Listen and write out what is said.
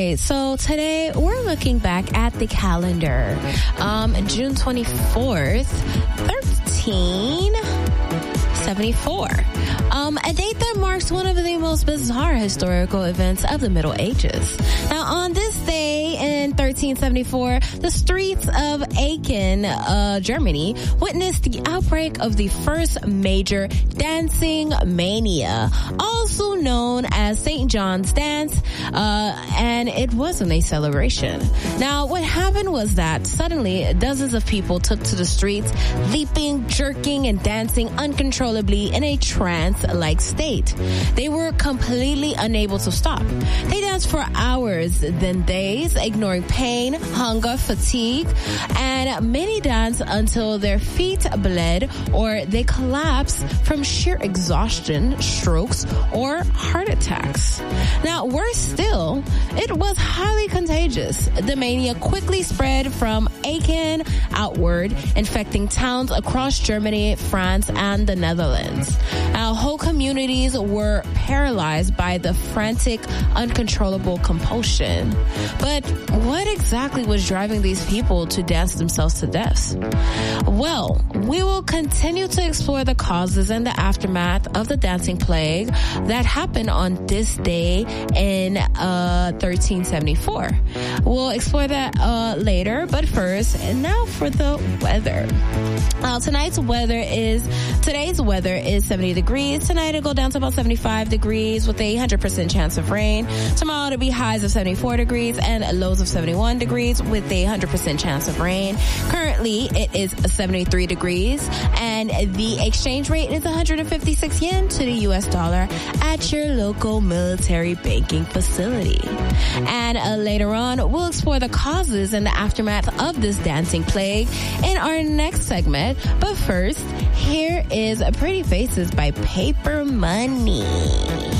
right. So today we're looking back at the calendar. June 24th, 1374. A date that marks one of the most bizarre historical events of the Middle Ages. Now, on this day in 1374, the streets of Aachen, Germany, witnessed the outbreak of the first major dancing mania, also known as St. John's Dance, and it wasn't a celebration. Now, what happened was that suddenly dozens of people took to the streets, leaping, jerking, and dancing uncontrollably in a trance-like state. They were completely unable to stop. They danced for hours, then days, ignoring pain, hunger, fatigue, and many danced until their feet bled or they collapsed from sheer exhaustion, strokes, or heart attacks. Now, worse still, it was highly contagious. The mania quickly spread from Aachen outward, infecting towns across Germany, France, and the Netherlands. Now, whole communities were paralyzed by the frantic, uncontrollable compulsion. But what exactly was driving these people to dance themselves to death? Well, we will continue to explore the causes and the aftermath of the dancing plague that happened on this day in 1374. We'll explore that later, but first, and now for the weather. Today's weather is 70 degrees. Tonight it'll go down to about 75 degrees with a 100% chance of rain. Tomorrow it'll be highs of 74 degrees and lows of 71 degrees with a 100% chance of rain. Currently it is 73 degrees and the exchange rate is 156 yen to the US dollar at your local military banking facility. And later on, we'll explore the causes and the aftermath of this dancing plague in our next segment. But first, here is Pretty Faces by Paper Money.